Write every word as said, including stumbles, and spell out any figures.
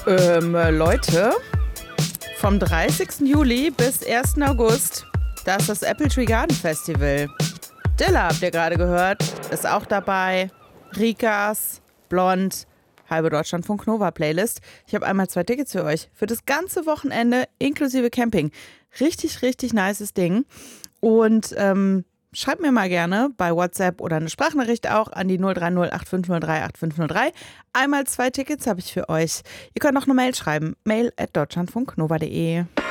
Ähm, Leute, vom dreißigsten Juli bis ersten August, da ist das Apple Tree Garden Festival. Dilla habt ihr gerade gehört, ist auch dabei. Rikas, Blond, halbe Deutschlandfunk Nova Playlist. Ich habe einmal zwei Tickets für euch. Für das ganze Wochenende inklusive Camping. Richtig, richtig nices Ding. Und ähm, schreibt mir mal gerne bei WhatsApp oder eine Sprachnachricht auch an die null drei null acht fünf null drei acht fünf null drei. Einmal zwei Tickets habe ich für euch. Ihr könnt auch eine Mail schreiben. mail at deutschlandfunknova punkt de.